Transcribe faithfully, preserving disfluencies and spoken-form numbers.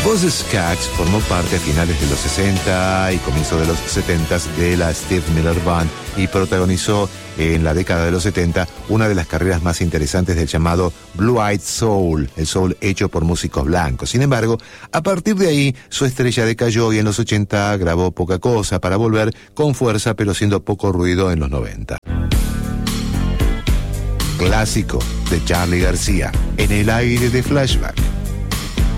Boz Scaggs formó parte a finales de los sesenta y comienzo de los setenta de la Steve Miller Band y protagonizó en la década de los setenta una de las carreras más interesantes del llamado Blue Eyed Soul, el soul hecho por músicos blancos. Sin embargo, a partir de ahí su estrella decayó y en los ochenta grabó poca cosa para volver con fuerza pero siendo poco ruido en los noventa. Clásico de Charly García, En el aire de Flashback.